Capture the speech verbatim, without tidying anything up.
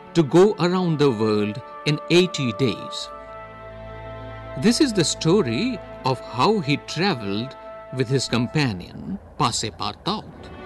to go around the world in eighty days. This is the story of how he traveled with his companion Passepartout.